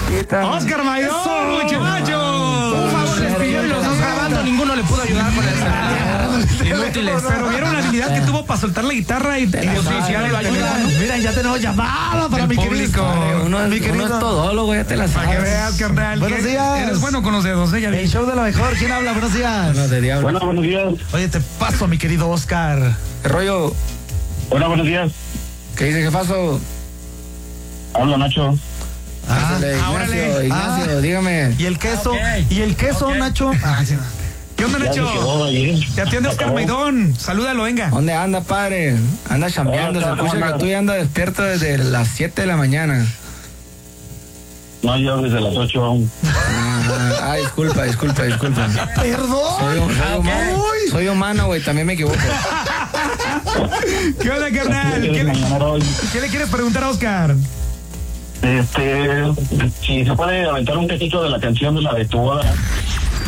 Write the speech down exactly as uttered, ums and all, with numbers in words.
Oscar Maidón, muchachos. Un favor les pidió y los dos grabando, ninguno le pudo ayudar con el celular. Inútiles. Pero vieron la habilidad que tuvo para soltar la guitarra y pues sí, sí, lo ayudaron. Mira, ya tenemos llamada para El mi público. querido. Uno, mi uno querido. es todólogo, ya te la Para que sabes. veas, carnal. Buenos que días. Eres bueno con los dedos, ¿eh? Ya vi. El show de la mejor. ¿Quién habla? Buenos días. No, de diablo. Bueno, buenos días. Oye, te paso, mi querido Oscar. ¿Qué rollo? Hola, buenos días. ¿Qué dice, jefazo? Habla Nacho. Ah, Pásale, Ignacio, órale. Ignacio, Ah. dígame. ¿Y el queso? Ok. ¿Y el queso, Ok. Nacho? Ah, sí. ¿Qué onda, Ya se Nacho? quedó ayer. Te atiende Oscar Acabó. Maidón. Salúdalo, venga. ¿Dónde anda, padre? Anda chambeando, se Hola, escucha hola. que tú ya andas despierto desde las siete de la mañana. No, yo desde las ocho aún. Ah, ah, disculpa, disculpa, disculpa. Perdón. Soy, soy humano, Uy. soy humano, güey, también me equivoco. ¿Qué onda, carnal? ¿Qué ¿Qué le, hoy? ¿Qué le quieres preguntar a Oscar? Este, si se puede aventar un cachito de la canción de la de tu boda.